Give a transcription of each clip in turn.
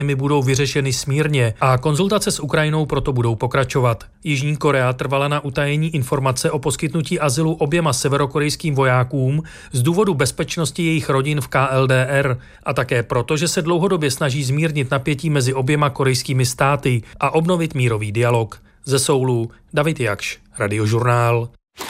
budou vyřešeny smírně a konzultace s Ukrajinou proto budou pokračovat. Jižní Korea trvala na utajení informace o poskytnutí azylu oběma severokorejským vojákům z důvodu bezpečnosti jejich rodin v KLDR a také proto, že se dlouhodobě snaží zmírnit napětí mezi oběma korejskými státy a obnovit mírový dialog. Ze Soulu David Jakš, Radiožurnál.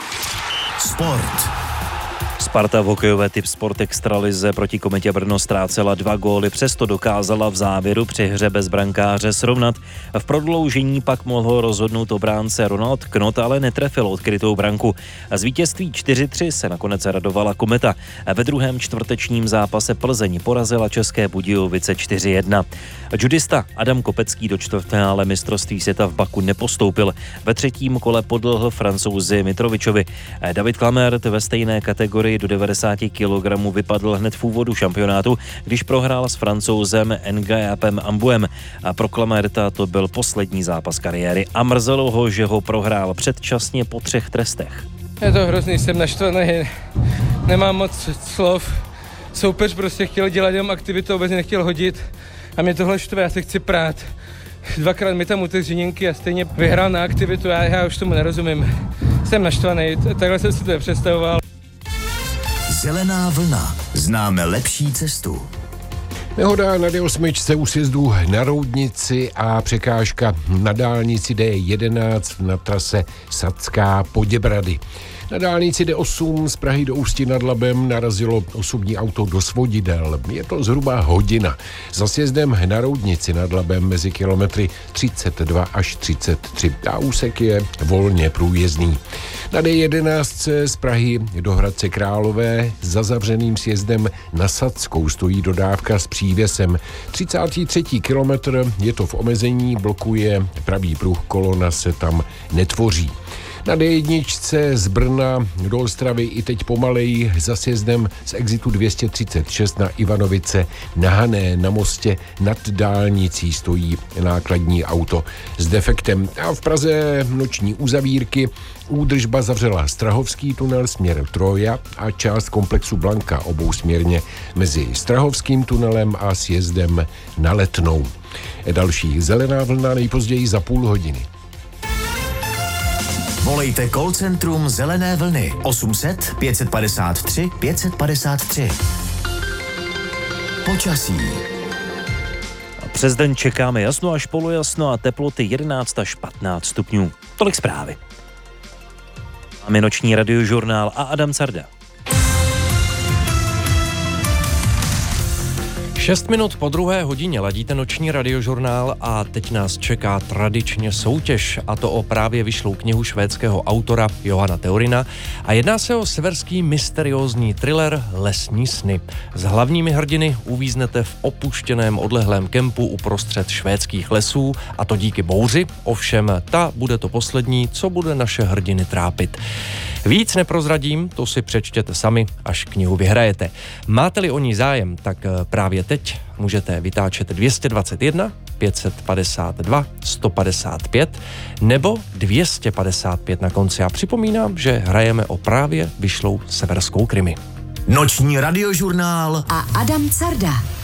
Sport. Sparta v hokejové typ Sport extralize proti Kometě Brno ztrácela 2 góly, přesto dokázala v závěru při hře bez brankáře srovnat. V prodloužení pak mohl rozhodnout obránce Ronald Knot, ale netrefil odkrytou branku. Z vítězství 4-3 se nakonec radovala Kometa. Ve druhém čtvrtečním zápase Plzeň porazila České Budějovice 4-1. Judista Adam Kopecký do čtvrtfinále mistrovství světa v Baku nepostoupil. Ve třetím kole podlehl Francouzi Mitrovičovi. David Klamert ve stejné kategorii do 90 kg vypadl hned v úvodu šampionátu, když prohrál s Francouzem Ngayapem Ambuem. A pro Klamerta to byl poslední zápas kariéry a mrzelo ho, že ho prohrál předčasně po 3 trestech. Je to hrozný, jsem naštvaný, nemám moc slov. Soupeř prostě chtěl dělat jenom aktivitu, vůbec nechtěl hodit a mě tohle štve, já se chci prát. 2krát mi tam utek řiněnky a stejně vyhrál na aktivitu, já už tomu nerozumím. Jsem naštvaný, takhle jsem si to nepředstavoval. Zelená vlna. Známe lepší cestu. Nehoda na D8 u sjezdu na Roudnici a překážka na dálnici D11 na trase Sadská Poděbrady. Na dálnici D8 z Prahy do Ústí nad Labem narazilo osobní auto do svodidel. Je to zhruba hodina. Za sjezdem na Roudnici nad Labem mezi kilometry 32 až 33. A úsek je volně průjezdný. Na D11 z Prahy do Hradce Králové za zavřeným sjezdem na Sadskou stojí dodávka s přívěsem. 33. kilometr je to v omezení, blokuje pravý pruh, kolona se tam netvoří. Na D1 z Brna do Ostravy i teď pomaleji za sjezdem z exitu 236 na Ivanovice na Hané na mostě nad dálnicí stojí nákladní auto s defektem. A v Praze noční uzavírky. Údržba zavřela Strahovský tunel směr Troja a část komplexu Blanka obousměrně mezi Strahovským tunelem a sjezdem na Letnou. Další zelená vlna nejpozději za půl hodiny. Volejte call centrum Zelené vlny 800 553 553. Počasí. Přes den čekáme jasno až polojasno a teploty 11 až 15 stupňů. Tolik zprávy. Máme noční Radiožurnál a Adam Carda. 6 minut po 2. hodině ladíte noční Radiožurnál a teď nás čeká tradičně soutěž, a to o právě vyšlou knihu švédského autora Johana Teorina a jedná se o severský mysteriózní thriller Lesní sny. S hlavními hrdiny uvíznete v opuštěném odlehlém kempu uprostřed švédských lesů, a to díky bouři, ovšem ta bude to poslední, co bude naše hrdiny trápit. Víc neprozradím, to si přečtěte sami, až knihu vyhrajete. Máte-li o ní zájem, tak právě teď můžete vytáčet 221 552 155 nebo 255 na konci. A připomínám, že hrajeme o právě vyšlou severskou krimi. Noční Radiožurnál a Adam Carda.